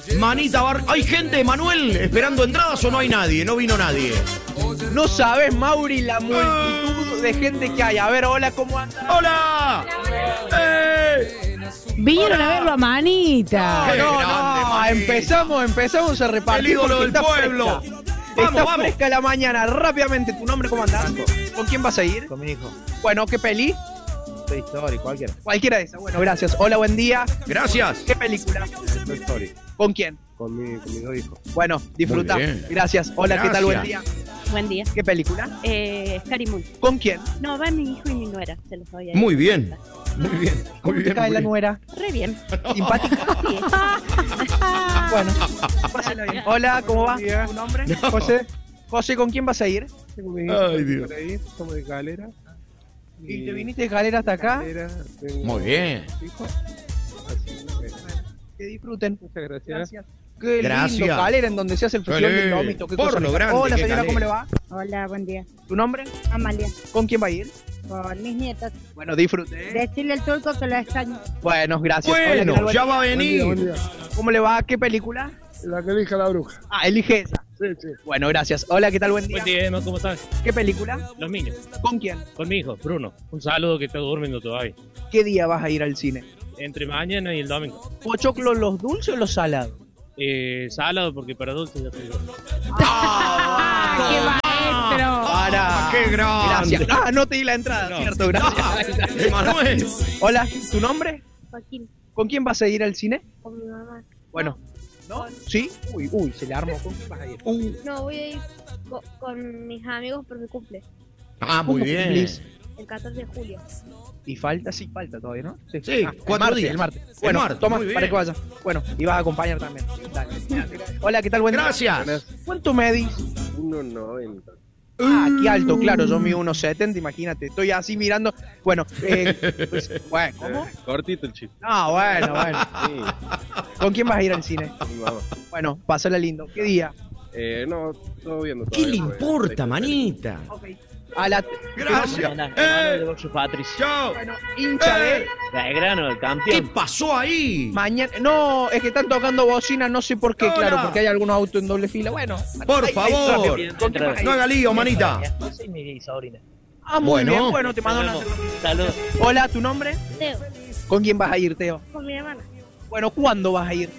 Manita Bar. ¿Hay gente, Manuel, esperando entradas o no hay nadie? No vino nadie. No sabes, Mauri, la multitud de gente que hay. A ver, hola, ¿cómo andas? ¡Hola! Vinieron a verlo a Manita. Qué grande, empezamos a repartir. El ídolo porque del está pueblo. fresca. Vamos, Está vamos. fresca la mañana. Rápidamente, ¿tu nombre cómo andás? ¿Con quién vas a ir? Con mi hijo. Bueno, ¿qué peli? Toy Story, cualquiera. Cualquiera de esas. Bueno, gracias. Hola, buen día. Gracias. ¿Qué película? Toy Story. ¿Con quién? Con mis dos hijos. Bueno, disfruta. Muy bien. Gracias. Hola, ¿qué tal? Buen día. Gracias. Buen día. ¿Qué película? Scary Moon. ¿Con quién? No, va mi hijo y mi nuera, se los voy a Muy bien. Muy bien. ¿Cómo Muy te bien. cae muy la bien. nuera? Re bien. ¿Simpática? Sí. Bueno, pásala bien. Hola, ¿cómo va? ¿Tu nombre? No. José. José, ¿con quién vas a ir? Tengo mis hijos Ay, Dios. por ahí, somos de Calera. ¿Y te viniste de Calera hasta acá? Muy bien. Hijos. Así que, Que disfruten. muchas gracias. Gracias. Qué Gracias. lindo, Calera, en donde se hace el festival del Dale. Lomito. Qué Por cosa lo rica. grande Hola, que señora, ¿cómo le Calera. va? Hola, buen día. ¿Tu nombre? Amalia, ¿Con quién va a ir? con mis nietos. Bueno, disfrute. Decirle al turco que lo extraño. Bueno, gracias. Hola, ¿qué Bueno, tal? Buen ya día. va a Buen día, buen venir. día. ¿Cómo le va? ¿Qué película? La que elija la bruja. Ah, elige esa. Sí, sí. Bueno, gracias. Hola, ¿qué tal? Buen día. Buen día, Emma, ¿cómo estás? ¿Qué película? Los niños. ¿Con quién? Con mi hijo, Bruno. Un saludo que está durmiendo todavía. ¿Qué día vas a ir al cine? Entre mañana y el domingo. ¿Pochoclo los dulces o los salados? Salado porque para dulce ya tengo. ¡Ah, qué maestro! Para. ¡Qué grande! Gracias. Ah, no te di la entrada, No. cierto, gracias. Emanuel. Hola, ¿tu nombre? Joaquín, ¿Con quién vas a ir al cine? con mi mamá. Bueno. ¿No? ¿Sí? Uy, se le armó. ¿Con quién vas a ir? No, voy a ir con mis amigos por mi cumple, Ah, muy ¿Cómo bien. cumplís? el 14 de julio. Y falta Sí, todavía, ¿no? Ah, 4 martes, días. El martes. El Bueno, martes, toma, muy bien. para que vaya. Bueno, y vas a acompañar también. Dale. Hola, ¿qué tal? Buen día. Gracias. ¿Cuánto medís? 1.90. Ah, qué alto, claro, yo mido 1.70, imagínate. Estoy así mirando. Bueno, bueno, ¿cómo? Cortito el chiste. No, bueno. Sí, ¿Con quién vas a ir al cine? con mi mamá. Bueno, pásala lindo. ¿Qué día? No, todo viendo ¿Qué le todavía, pues, importa, manita? A la Gracias. Patricio. Chao. bueno, hincha de Belgrano, el ¿Qué campeón. pasó ahí? mañana. No, es que están tocando bocina, no sé por qué, Hola. claro, porque hay algunos autos en doble fila. Bueno, Por ahí- favor. ahí- ¿Con quién vas a ir? No haga lío, manita. Yo soy mi sobrina. Ah, muy Bueno. bien, bueno, te mando una. Saludos. Hola, ¿tu nombre? Teo, ¿Con quién vas a ir, Teo? con mi hermana. Bueno, ¿cuándo vas a ir?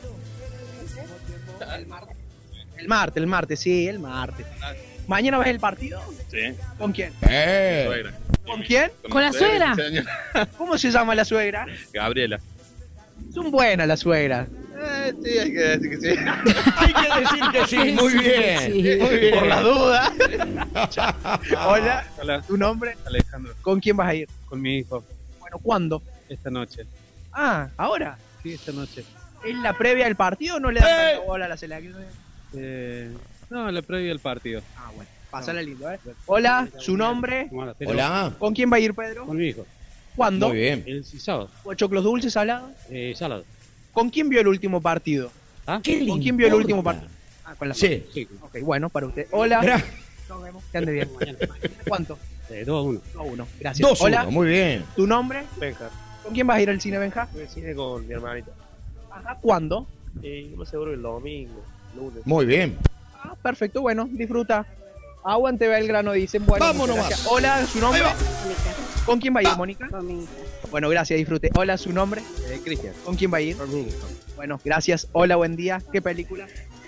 El martes, sí, el martes. ¿Mañana ves el partido? Sí. ¿Con quién? Suegra. ¿Con quién? ¿Con la suegra? ¿Cómo se llama la suegra? Gabriela. Son buenas las suegras. Sí, hay que decir que sí. Hay que decir que sí, muy bien. Sí. Muy bien. Por la duda. Hola, Hola, ¿tu nombre? Alejandro. ¿Con quién vas a ir? Con mi hijo. Bueno, ¿cuándo? Esta noche. Ah, ¿ahora? Sí, esta noche. ¿Es la previa del partido o no le dan tanta bola a la selección? No, la previa del partido. Ah, bueno. Pásala lindo, ¿eh? Hola, ¿su nombre? Hola. ¿Con quién va a ir, Pedro? Con mi hijo. ¿Cuándo? Muy bien. El sábado. ¿Pochoclos dulces, salados? Salado. ¿Con quién vio el último partido? ¿Qué le ¿Con quién vio el último importa? partido? Ah, con la Sí. Sí. Ok, bueno, para usted. Hola. Gra- Nos vemos. Que ande bien. ¿Cuánto? 2-1. 2-1. Gracias. 2-1, Hola, muy bien. ¿tu nombre? Benja. ¿Con quién vas a ir al cine, Benja? Voy al cine con mi hermanita. Ajá, ¿cuándo? No me seguro el domingo, lunes. Muy bien. Ah, perfecto, bueno, disfruta. Aguante Belgrano, dicen. Bueno, Vámonos muchas más. gracias. Hola, ¿su nombre? Ahí va. Mónica, ¿Con quién va a ir, Mónica? con mi hija. Bueno, gracias, disfrute. Hola, ¿su nombre? Cristian. ¿Con quién va a ir? Con mi hijo. Bueno, gracias. Hola, buen día. ¿Qué película?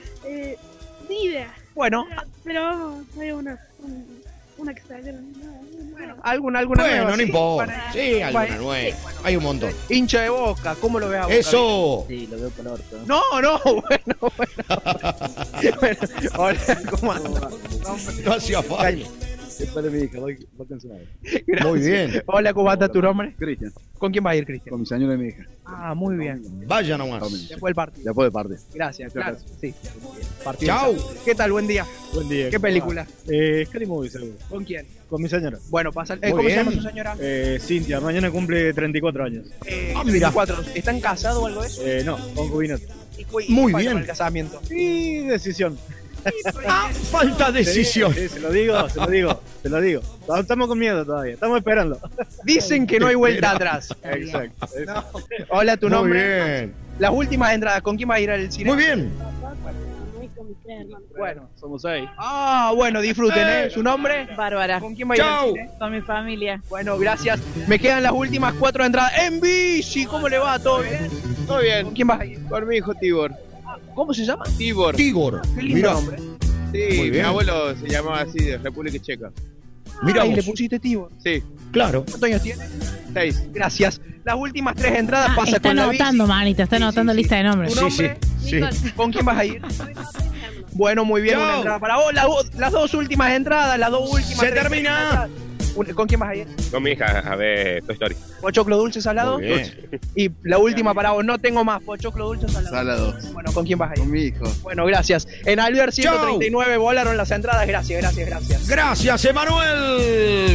Ni idea, Bueno, pero vamos, hay una que sale. alguna Bueno, nueva. no sí, importa. para- Sí, alguna para- nueva. Hay un montón. Hincha de Boca, ¿cómo lo ves a Boca? Eso. Sí, lo veo por el orto. No, bueno. Bueno, hola, ¿cómo andas? No hacía falta. Espera mi hija, voy con su madre. Gracias. Muy bien. Hola, ¿cómo anda tu nombre? Cristian, ¿Con quién va a ir, Cristian? con mi señora y mi hija. Ah, muy bien. Vaya nomás. Después del partido. Después de parte. Gracias, Muchas claro. gracias. Sí. Partido. Chau. ¿Qué tal? Buen día. Buen día. ¿Qué película? Scary Movie, seguro. ¿Con quién? Con mi señora. Bueno, pasa. Muy ¿Cómo se llama bien. su señora? Cintia, mañana cumple 34 años. Mira. 4. ¿Están casados o algo de eso? No, concubinato. ¿Cuál Muy fue bien. el casamiento? Y decisión. Falta decisión. Sí, se lo digo. Estamos con miedo todavía, estamos esperando. Dicen que no hay vuelta atrás. Exacto. Hola, ¿tu Muy nombre? bien. Las últimas entradas, ¿con quién vas a ir al cine? Muy bien. Bueno. Somos 6. Ah, bueno, disfruten, ¿eh? ¿Su nombre? Bárbara. ¿Con quién va a ir Chau. al cine? Con mi familia. Bueno, gracias. Me quedan las últimas 4 entradas en bici. ¿Cómo le va? ¿Todo bien? Todo ¿Con bien. quién vas a ir? Con mi hijo Tibor. ¿Cómo se llama? Tibor. Tigor. Qué lindo Mira, nombre. Sí, Muy mi bien. abuelo se llamaba así, de República Checa. mira Ahí le vos. pusiste Tibor. Sí, Claro. ¿Cuántos años tiene? 6. Gracias. Las últimas 3 entradas Ah, pasa está con la anotando, bici. manita, está Sí, anotando sí, lista sí. de nombres. ¿Tu Sí, nombre? sí. Sí. ¿Con quién vas a ir? Bueno, muy bien, Chau. una entrada para vos. Las dos últimas entradas, las dos últimas. Se 3 termina. entradas. ¿Con quién vas a ir? Con mi hija a ver Toy Story. ¿Pochoclo dulce salado? Muy bien. Y la última para vos, no tengo más. ¿Pochoclo dulce salado? Salado. Bueno, ¿con quién vas a ir? Con mi hijo. Bueno, gracias. En Alvear 139 volaron las entradas. Gracias. Gracias, Emanuel.